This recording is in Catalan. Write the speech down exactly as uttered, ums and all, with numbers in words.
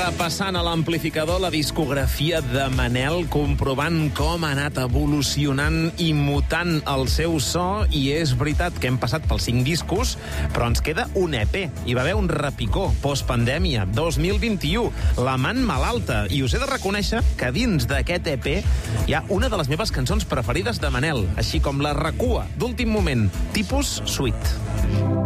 Repassant a l'amplificador la discografia de Manel, comprovant com ha anat evolucionant i mutant el seu so, i és veritat que hem passat pels cinc discos, però ens queda un E P. Hi va haver un repicó, postpandèmia, dos mil vint-i-u, La man malalta, i us he de reconèixer que dins d'aquest E P hi ha una de les meves cançons preferides de Manel, així com la recua d'últim moment, tipus Sweet.